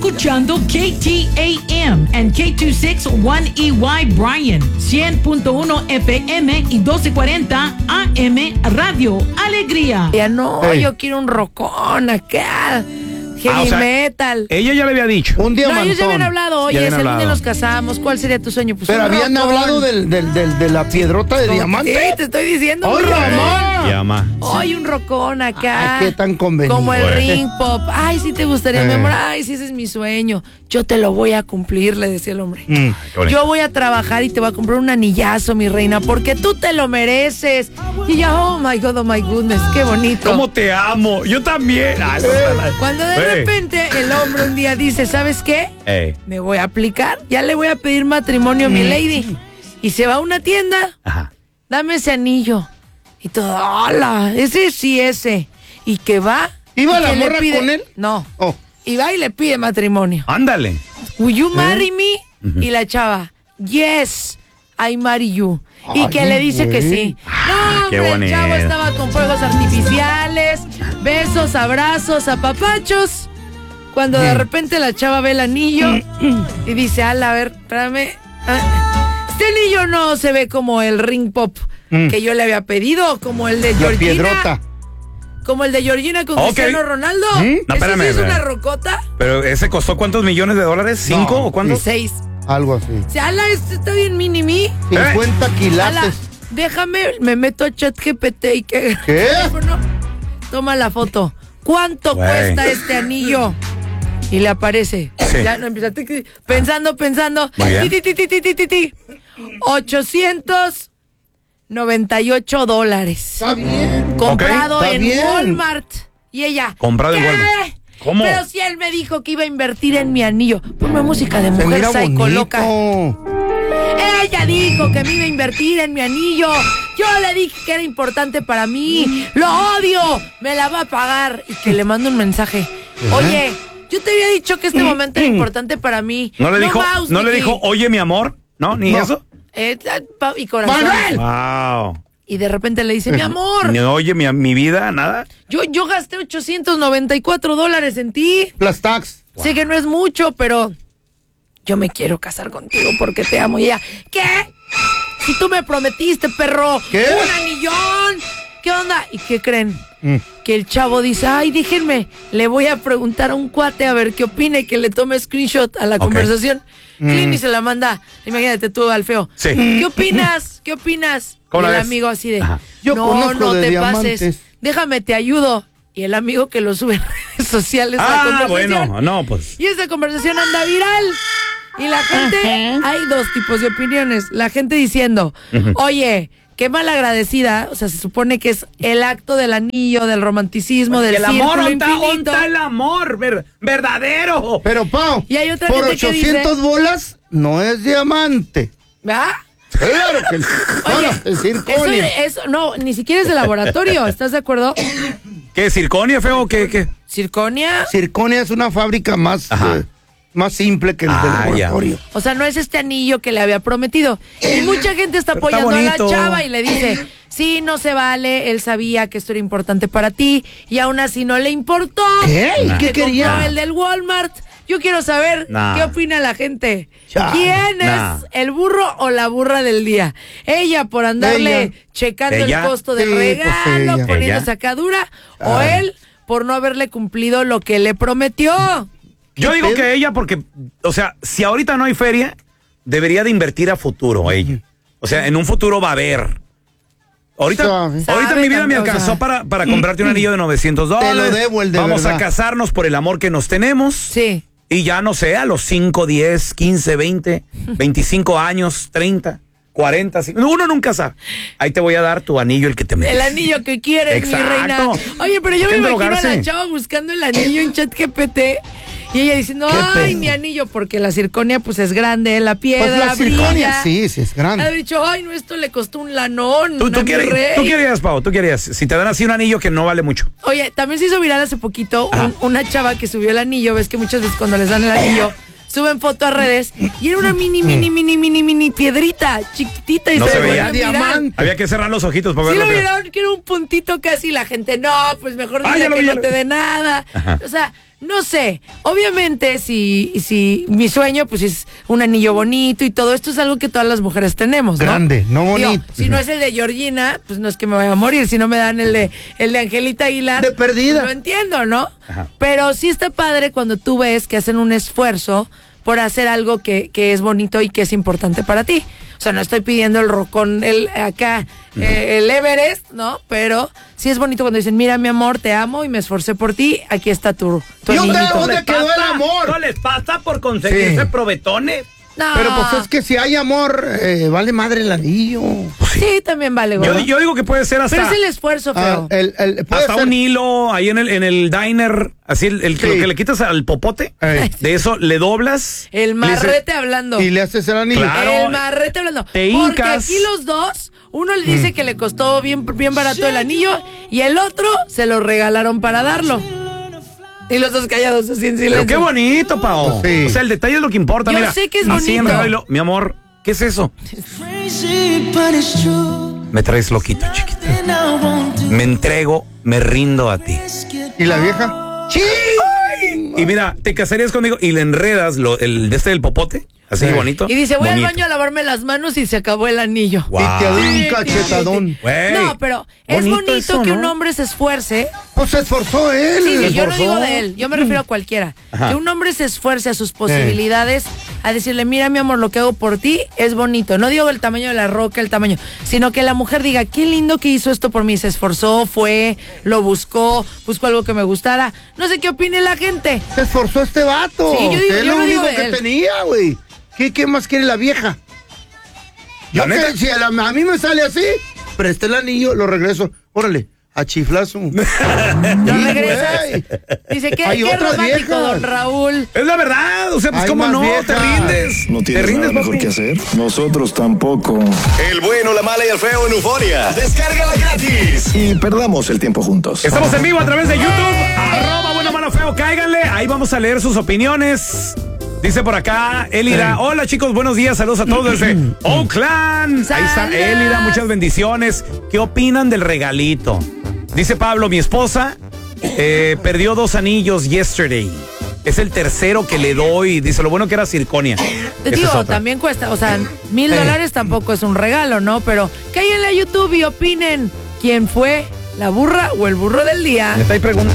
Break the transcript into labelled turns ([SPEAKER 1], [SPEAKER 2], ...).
[SPEAKER 1] escuchando KTAM and K261EY Bryan, 100.1 FM y 1240 AM Radio Alegría.
[SPEAKER 2] Ya no, yo quiero un rockón acá. Heavy metal.
[SPEAKER 3] Ella ya le había dicho.
[SPEAKER 2] Un diamantón. No, ellos ya habían hablado. Oye, si algún día nos casamos, ¿cuál sería tu sueño? Pues
[SPEAKER 4] pero habían hablado de la piedrota de diamante.
[SPEAKER 2] Sí, te estoy diciendo.
[SPEAKER 4] ¡Oye,
[SPEAKER 3] Llama.
[SPEAKER 2] Oye, un rockón acá.
[SPEAKER 4] Ay, qué tan conveniente.
[SPEAKER 2] Como el ring pop. Ay, sí te gustaría, mi amor. Ay, sí, ese es mi sueño. Yo te lo voy a cumplir, le decía el hombre. Yo voy a trabajar y te voy a comprar un anillazo, mi reina, porque tú te lo mereces. Y ella, oh my goodness, qué bonito.
[SPEAKER 3] ¿Cómo te amo? Yo también.
[SPEAKER 2] Cuando de repente el hombre un día dice, ¿sabes qué? Me voy a aplicar, ya le voy a pedir matrimonio a mi lady. Y se va a una tienda.
[SPEAKER 3] Ajá.
[SPEAKER 2] Dame ese anillo. Y todo, hola, ese sí, ese. Y que va.
[SPEAKER 4] ¿Iba la morra con él?
[SPEAKER 2] No. Y va y le pide matrimonio.
[SPEAKER 3] Ándale.
[SPEAKER 2] Will you marry me? Y la chava, yes, I marry you. Y que le dice que sí. No,
[SPEAKER 3] qué
[SPEAKER 2] hombre,
[SPEAKER 3] bonito.
[SPEAKER 2] el chavo estaba con fuegos artificiales, besos, abrazos, apapachos. Cuando de repente la chava ve el anillo y dice, a ver, espérame. Este anillo no se ve como el ring pop que yo le había pedido, como el de Georgina.
[SPEAKER 4] Piedrota.
[SPEAKER 2] Como el de Georgina con Cristiano Ronaldo.
[SPEAKER 3] No, espérame.
[SPEAKER 2] ¿Es una rocota?
[SPEAKER 3] Pero ese costó ¿cuántos millones de dólares? ¿5 o cuánto?
[SPEAKER 2] 6.
[SPEAKER 4] Algo así.
[SPEAKER 2] O sea, este está bien mini-mi.
[SPEAKER 4] 50 quilates.
[SPEAKER 2] Déjame, me meto a ChatGPT y que...
[SPEAKER 4] ¿Qué?
[SPEAKER 2] Toma la foto. ¿Cuánto cuesta este anillo? Y le aparece.
[SPEAKER 3] Sí.
[SPEAKER 2] Ya no empieza pensando.
[SPEAKER 3] Muy bien.
[SPEAKER 2] $898.
[SPEAKER 4] Está bien.
[SPEAKER 2] Comprado
[SPEAKER 4] Está
[SPEAKER 2] en
[SPEAKER 4] bien.
[SPEAKER 2] Walmart. Y ella.
[SPEAKER 3] Comprado en
[SPEAKER 2] ¿qué?
[SPEAKER 3] Walmart. ¿Cómo?
[SPEAKER 2] Pero si él me dijo que iba a invertir en mi anillo. Ponme música de
[SPEAKER 4] Se
[SPEAKER 2] mujer
[SPEAKER 4] mira
[SPEAKER 2] psycho loca.
[SPEAKER 4] bonito.
[SPEAKER 2] Ella dijo que me iba a invertir en mi anillo. Yo le dije que era importante para mí. Lo odio. Me la va a pagar. Y que le mando un mensaje. Oye, yo te había dicho que este momento era importante para mí.
[SPEAKER 3] ¿No le dijo, oye, mi amor? ¿No? ¿Ni eso?
[SPEAKER 2] Y corazón.
[SPEAKER 4] ¡Manuel!
[SPEAKER 3] Wow.
[SPEAKER 2] Y de repente le dice, mi amor.
[SPEAKER 3] Ni oye, mi vida, nada.
[SPEAKER 2] Yo gasté $894 en ti.
[SPEAKER 4] Las tax.
[SPEAKER 2] Sé que no es mucho, pero yo me quiero casar contigo porque te amo. Y ella, ¿qué? Si tú me prometiste, perro.
[SPEAKER 4] ¿Qué?
[SPEAKER 2] Un anillón. ¿Qué onda? ¿Y qué creen? Que el chavo dice, ay, déjenme, le voy a preguntar a un cuate a ver qué opine, que le tome screenshot a la conversación. Clint y se la manda. Imagínate tú, al feo.
[SPEAKER 3] Sí.
[SPEAKER 2] ¿Qué opinas? ¿Qué opinas? Y
[SPEAKER 3] ¿Cómo
[SPEAKER 2] el
[SPEAKER 3] la ves?
[SPEAKER 2] amigo así de,
[SPEAKER 4] Yo conozco
[SPEAKER 2] no
[SPEAKER 4] de
[SPEAKER 2] te
[SPEAKER 4] diamantes.
[SPEAKER 2] pases. Déjame, te ayudo. Y el amigo que lo sube en redes sociales. la conversación.
[SPEAKER 3] Bueno, no, pues.
[SPEAKER 2] Y esa conversación anda viral. Y la gente, hay dos tipos de opiniones. La gente diciendo, oye, qué mal agradecida. O sea, se supone que es el acto del anillo, del romanticismo, del
[SPEAKER 3] el amor,
[SPEAKER 2] círculo infinito.
[SPEAKER 3] ¿onta el amor? Verdadero.
[SPEAKER 4] Pero, Pau,
[SPEAKER 2] Y hay otra
[SPEAKER 4] por
[SPEAKER 2] gente que
[SPEAKER 4] 800
[SPEAKER 2] dice,
[SPEAKER 4] bolas no es diamante.
[SPEAKER 2] ¿verdad?
[SPEAKER 4] Claro que
[SPEAKER 2] Oye,
[SPEAKER 4] es circonia.
[SPEAKER 2] eso, no, ni siquiera es de laboratorio. ¿Estás de acuerdo?
[SPEAKER 3] ¿Qué, circonia, feo? ¿Qué?
[SPEAKER 2] ¿Circonia?
[SPEAKER 4] Circonia es una fábrica más simple que el del laboratorio.
[SPEAKER 2] O sea, no es este anillo que le había prometido. Y mucha gente está
[SPEAKER 3] Pero
[SPEAKER 2] apoyando
[SPEAKER 3] está
[SPEAKER 2] a la
[SPEAKER 3] bonito.
[SPEAKER 2] chava y le dice, sí, no se vale, él sabía que esto era importante para ti y aún así no le importó.
[SPEAKER 4] ¿Qué? ¿Y
[SPEAKER 2] Que
[SPEAKER 4] qué quería?
[SPEAKER 2] compró el del Walmart. Yo quiero saber qué opina la gente. ¿Quién es el burro o la burra del día? Ella por andarle checando el costo del regalo,
[SPEAKER 4] ella.
[SPEAKER 2] poniendo sacadura, o él por no haberle cumplido lo que le prometió.
[SPEAKER 3] Yo digo que ella porque, o sea, si ahorita no hay feria, debería de invertir a futuro ella. O sea, en un futuro va a haber. Ahorita mi vida me alcanzó para comprarte un anillo de $900.
[SPEAKER 4] Te lo debo, el de
[SPEAKER 3] Vamos
[SPEAKER 4] verdad.
[SPEAKER 3] a casarnos por el amor que nos tenemos.
[SPEAKER 2] Sí.
[SPEAKER 3] Y ya no sé, a los 5, 10, 15, 20, 25 años, 30, 40, uno nunca sabe. Ahí te voy a dar tu anillo, el que te mereces.
[SPEAKER 2] El anillo que quieres,
[SPEAKER 3] Exacto.
[SPEAKER 2] mi reina. Oye, pero yo me
[SPEAKER 3] Dejen
[SPEAKER 2] imagino a
[SPEAKER 3] drogarse.
[SPEAKER 2] la chava buscando el anillo en ChatGPT y ella diciendo, ay, mi anillo, porque la circonia pues es grande, la piedra
[SPEAKER 4] Pues la circonia,
[SPEAKER 2] brilla.
[SPEAKER 4] sí, es grande.
[SPEAKER 2] Ha dicho, ay, no, esto le costó un lanón.
[SPEAKER 3] Tú
[SPEAKER 2] a mi rey.
[SPEAKER 3] querías, Pau, tú querías. Si te dan así un anillo que no vale mucho.
[SPEAKER 2] Oye, también se hizo viral hace poquito una chava que subió el anillo. Ves que muchas veces cuando les dan el anillo suben foto a redes y era una mini piedrita chiquitita y
[SPEAKER 3] No se
[SPEAKER 2] volvió
[SPEAKER 3] veía.
[SPEAKER 2] viral.
[SPEAKER 3] Había que cerrar los ojitos para
[SPEAKER 2] Sí
[SPEAKER 3] verlo.
[SPEAKER 2] lo vieron, que era un puntito casi. La gente, no, pues mejor
[SPEAKER 3] Ah,
[SPEAKER 2] dile
[SPEAKER 3] ya lo
[SPEAKER 2] que
[SPEAKER 3] vi,
[SPEAKER 2] no
[SPEAKER 3] ya
[SPEAKER 2] te
[SPEAKER 3] lo vi.
[SPEAKER 2] dé nada.
[SPEAKER 3] Ajá.
[SPEAKER 2] O sea, No sé, obviamente si mi sueño pues es un anillo bonito y todo esto es algo que todas las mujeres tenemos, ¿no?
[SPEAKER 4] Grande, no bonito.
[SPEAKER 2] Digo, si no es el de Georgina, pues no es que me vaya a morir, si no me dan el de Angelita Aguilar.
[SPEAKER 4] De perdida.
[SPEAKER 2] Lo entiendo, ¿no?
[SPEAKER 3] Ajá.
[SPEAKER 2] Pero sí está padre cuando tú ves que hacen un esfuerzo por hacer algo que es bonito y que es importante para ti. O sea, no estoy pidiendo el rocón, el Everest, ¿no? Pero sí es bonito cuando dicen, mira, mi amor, te amo y me esforcé por ti, aquí está tu anillito.
[SPEAKER 4] ¿Dónde quedó el amor?
[SPEAKER 3] ¿No les pasa por conseguirse
[SPEAKER 4] Sí.
[SPEAKER 3] probetones?
[SPEAKER 2] No.
[SPEAKER 4] Pero pues es que si hay amor, vale madre el anillo.
[SPEAKER 2] Sí, también vale, güey.
[SPEAKER 3] Yo digo que puede ser hasta...
[SPEAKER 2] Pero es el esfuerzo, feo.
[SPEAKER 4] Puede
[SPEAKER 3] Hasta
[SPEAKER 4] ser-
[SPEAKER 3] un hilo ahí en el diner, así lo que le quitas al popote, de eso le doblas.
[SPEAKER 2] El marrete hablando.
[SPEAKER 4] Y le haces el anillo.
[SPEAKER 3] Claro.
[SPEAKER 2] El marrete hablando.
[SPEAKER 3] Te
[SPEAKER 2] Porque
[SPEAKER 3] hincas.
[SPEAKER 2] aquí los dos, uno le dice que le costó bien barato el anillo y el otro se lo regalaron para darlo. Y los dos callados así en silencio.
[SPEAKER 3] Pero qué bonito, Pao.
[SPEAKER 4] Sí.
[SPEAKER 3] O sea, el detalle es lo que importa.
[SPEAKER 2] Yo
[SPEAKER 3] Mira,
[SPEAKER 2] sé que es
[SPEAKER 3] así en
[SPEAKER 2] bonito.
[SPEAKER 3] regalo, mi amor, ¿qué es eso? Me traes loquito, chiquita. Me entrego, me rindo a ti.
[SPEAKER 4] ¿Y la vieja? ¡Sí!
[SPEAKER 3] Y mira, te casarías conmigo y le enredas el del popote, así bonito.
[SPEAKER 2] Y dice, voy
[SPEAKER 3] bonito.
[SPEAKER 2] al baño a lavarme las manos y se acabó el anillo.
[SPEAKER 3] Guau.
[SPEAKER 4] Y te doy un
[SPEAKER 2] Sí,
[SPEAKER 4] cachetadón.
[SPEAKER 3] Güey,
[SPEAKER 2] No, pero es bonito
[SPEAKER 3] eso,
[SPEAKER 2] que
[SPEAKER 3] ¿no?
[SPEAKER 2] un hombre se esfuerce.
[SPEAKER 4] Pues se esforzó él.
[SPEAKER 2] Sí,
[SPEAKER 4] se
[SPEAKER 2] yo no
[SPEAKER 4] esforzó.
[SPEAKER 2] digo de él, yo me refiero a cualquiera.
[SPEAKER 3] Ajá.
[SPEAKER 2] Que un hombre se esfuerce a sus posibilidades, a decirle, mira, mi amor, lo que hago por ti es bonito. No digo el tamaño de la roca, el tamaño, sino que la mujer diga, qué lindo que hizo esto por mí. Se esforzó, fue, lo buscó algo que me gustara. No sé qué opine la gente.
[SPEAKER 4] Se esforzó este vato.
[SPEAKER 2] Sí, yo digo-
[SPEAKER 4] es
[SPEAKER 2] yo
[SPEAKER 4] lo
[SPEAKER 2] no digo
[SPEAKER 4] único
[SPEAKER 2] de
[SPEAKER 4] que
[SPEAKER 2] él.
[SPEAKER 4] tenía, güey. ¿Qué más quiere la vieja?
[SPEAKER 3] La neta.
[SPEAKER 4] Si a mí me sale así, presté el anillo, lo regreso. Órale, a chiflazo.
[SPEAKER 2] Lo
[SPEAKER 4] Sí,
[SPEAKER 2] regresas.
[SPEAKER 4] güey.
[SPEAKER 2] Dice, qué
[SPEAKER 4] Hay otras
[SPEAKER 2] romántico,
[SPEAKER 4] viejas.
[SPEAKER 2] don Raúl.
[SPEAKER 3] Es la verdad, o sea, pues
[SPEAKER 4] Hay
[SPEAKER 3] cómo
[SPEAKER 4] más
[SPEAKER 3] no,
[SPEAKER 4] viejas.
[SPEAKER 3] te rindes.
[SPEAKER 5] ¿No
[SPEAKER 3] te
[SPEAKER 5] tienes
[SPEAKER 3] rindes,
[SPEAKER 5] nada mejor
[SPEAKER 3] papi.
[SPEAKER 5] que hacer? Nosotros tampoco.
[SPEAKER 6] El bueno, la mala y el feo en Euforia. Descárgala gratis.
[SPEAKER 5] Y perdamos el tiempo juntos.
[SPEAKER 3] Estamos en vivo a través de YouTube, @bueno, malo, feo, cáiganle, ahí vamos a leer sus opiniones. Dice por acá Elida, hola chicos, buenos días, saludos a todos desde Oakland. Ahí está
[SPEAKER 2] Saludos.
[SPEAKER 3] Elida, muchas bendiciones. ¿Qué opinan del regalito? Dice Pablo, mi esposa perdió 2 anillos yesterday. Es el tercero que le doy. Dice, lo bueno que era circonia.
[SPEAKER 2] Te
[SPEAKER 3] Esa
[SPEAKER 2] digo,
[SPEAKER 3] es otra.
[SPEAKER 2] también cuesta, o sea, $1,000 tampoco es un regalo, ¿no? Pero cállenle a YouTube y opinen quién fue la burra o el burro del día.
[SPEAKER 3] Me está ahí preguntando.